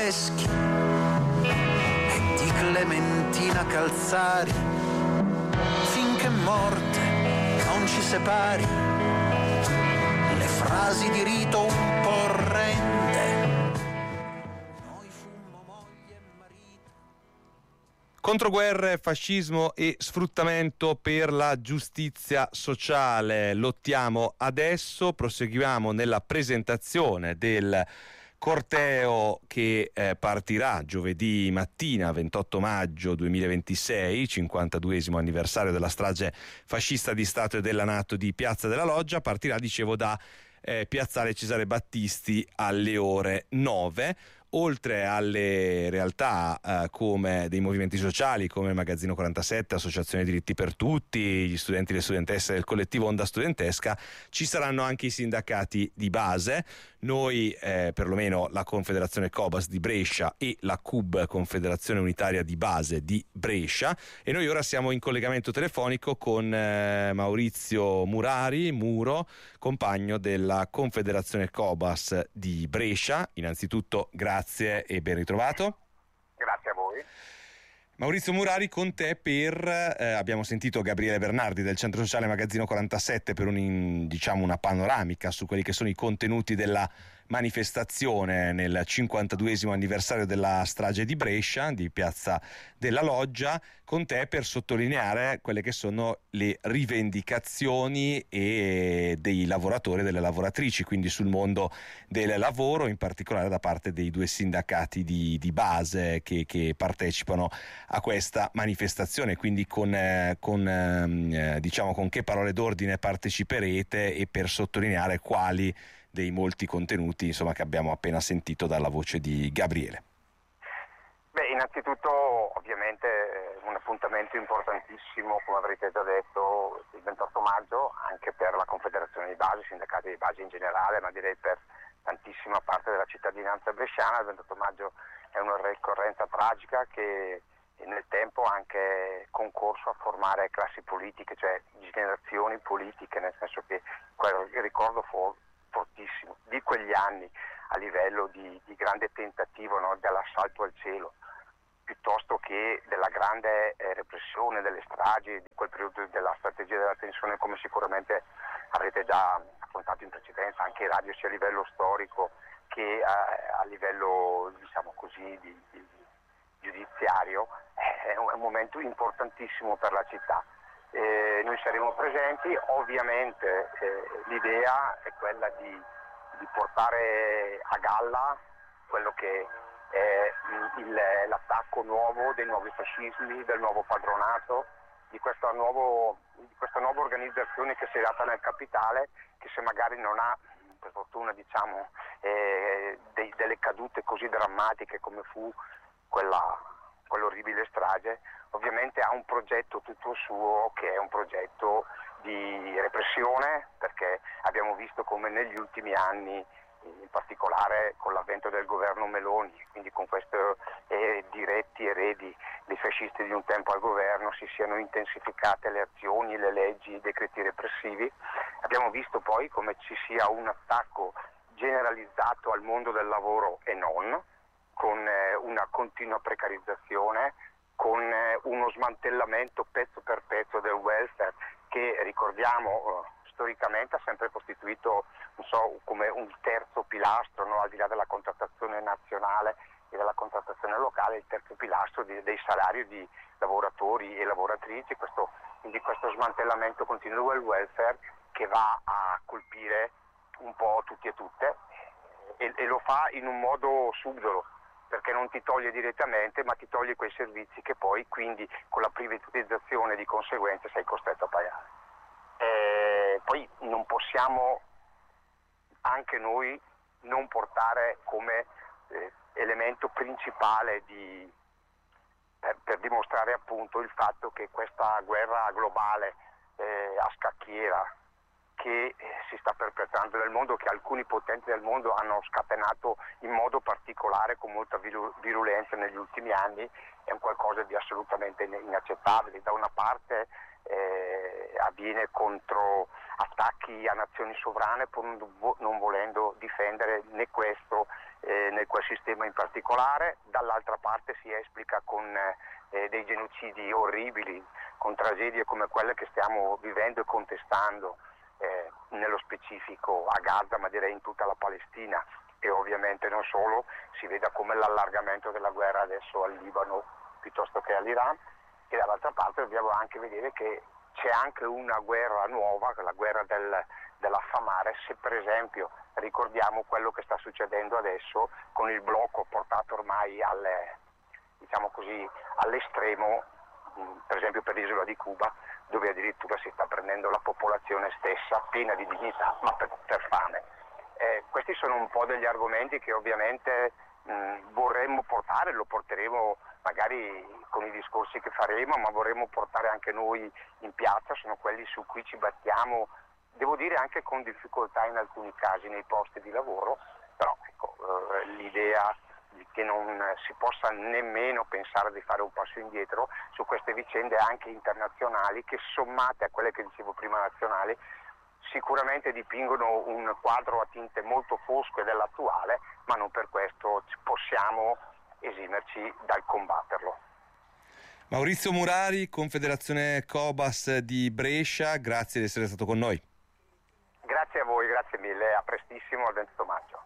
tedeschi e di Clementina Calzari, finché morte non ci separi, le frasi di rito un po' orrende. Noi fummo moglie e marito. Controguerre, fascismo e sfruttamento per la giustizia sociale. Lottiamo adesso, proseguiamo nella presentazione del corteo che partirà giovedì mattina 28 maggio 2026, 52esimo anniversario della strage fascista di Stato e della NATO di Piazza della Loggia. Partirà, dicevo, da Piazzale Cesare Battisti alle ore 9. Oltre alle realtà come dei movimenti sociali come il Magazzino 47, Associazione Diritti per Tutti, gli studenti e le studentesse del collettivo Onda Studentesca, ci saranno anche i sindacati di base. Noi, perlomeno la Confederazione Cobas di Brescia e la CUB, Confederazione Unitaria di Base di Brescia, e noi ora siamo in collegamento telefonico con Maurizio Muro, compagno della Confederazione Cobas di Brescia. Innanzitutto grazie e ben ritrovato. Grazie a voi. Maurizio Murari, con te abbiamo sentito Gabriele Bernardi del Centro Sociale Magazzino 47 per una panoramica su quelli che sono i contenuti della manifestazione nel 52esimo anniversario della strage di Brescia, di Piazza della Loggia, con te per sottolineare quelle che sono le rivendicazioni dei lavoratori e delle lavoratrici, quindi sul mondo del lavoro, in particolare da parte dei due sindacati di base che partecipano a questa manifestazione. Quindi con che parole d'ordine parteciperete e per sottolineare quali dei molti contenuti, insomma, che abbiamo appena sentito dalla voce di Gabriele. Innanzitutto ovviamente un appuntamento importantissimo, come avrete già detto, il 28 maggio, anche per la Confederazione di Base, i sindacati di base in generale, ma direi per tantissima parte della cittadinanza bresciana. Il 28 maggio è una ricorrenza tragica che nel tempo ha anche concorso a formare classi politiche, cioè generazioni politiche, nel senso che il ricordo fortissimo di quegli anni a livello di grande tentativo, no, dell'assalto al cielo, piuttosto che della grande repressione delle stragi, di quel periodo della strategia della tensione, come sicuramente avrete già affrontato in precedenza anche in radio, sia a livello storico che a livello, diciamo così, di giudiziario. È un momento importantissimo per la città. Noi saremo presenti, ovviamente l'idea è quella di portare a galla quello che è l'attacco nuovo dei nuovi fascismi, del nuovo padronato, di questa nuova organizzazione che si è data nel capitale, che se magari non ha, per fortuna diciamo, delle cadute così drammatiche come fu quell'orribile strage, ovviamente ha un progetto tutto suo, che è un progetto di repressione, perché abbiamo visto come negli ultimi anni, in particolare con l'avvento del governo Meloni, quindi con questi diretti eredi dei fascisti di un tempo al governo, si siano intensificate le azioni, le leggi, i decreti repressivi. Abbiamo visto poi come ci sia un attacco generalizzato al mondo del lavoro e non, con una continua precarizzazione, con uno smantellamento pezzo per pezzo del welfare che, ricordiamo, storicamente ha sempre costituito, come un terzo pilastro, no, al di là della contrattazione nazionale e della contrattazione locale, il terzo pilastro dei salari di lavoratori e lavoratrici, quindi questo smantellamento continuo del welfare che va a colpire un po' tutti e tutte e lo fa in un modo subdolo, perché non ti toglie direttamente, ma ti toglie quei servizi che poi, quindi, con la privatizzazione di conseguenza sei costretto a pagare. Poi non possiamo anche noi non portare come elemento principale per dimostrare appunto il fatto che questa guerra globale a scacchiera che si sta perpetrando nel mondo, che alcuni potenti del mondo hanno scatenato in modo particolare con molta virulenza negli ultimi anni, è un qualcosa di assolutamente inaccettabile. Da una parte avviene contro attacchi a nazioni sovrane, pur non volendo difendere né questo nel quel sistema in particolare, dall'altra parte si esplica con dei genocidi orribili, con tragedie come quelle che stiamo vivendo e contestando, nello specifico a Gaza, ma direi in tutta la Palestina, e ovviamente non solo, si veda come l'allargamento della guerra adesso al Libano piuttosto che all'Iran, e dall'altra parte dobbiamo anche vedere che c'è anche una guerra nuova, la guerra dell'affamare, se per esempio ricordiamo quello che sta succedendo adesso con il blocco portato ormai all'estremo, per esempio per l'isola di Cuba, dove addirittura si sta prendendo la popolazione stessa piena di dignità, ma per fame. Questi sono un po' degli argomenti che ovviamente vorremmo portare, lo porteremo magari con i discorsi che faremo, ma vorremmo portare anche noi in piazza, sono quelli su cui ci battiamo, devo dire anche con difficoltà in alcuni casi nei posti di lavoro, però ecco, l'idea che non si possa nemmeno pensare di fare un passo indietro su queste vicende anche internazionali che, sommate a quelle che dicevo prima nazionali, sicuramente dipingono un quadro a tinte molto fosche dell'attuale, ma non per questo possiamo esimerci dal combatterlo. Maurizio Murari, Confederazione Cobas di Brescia, grazie di essere stato con noi. Grazie a voi, grazie mille, a prestissimo, al 20 maggio.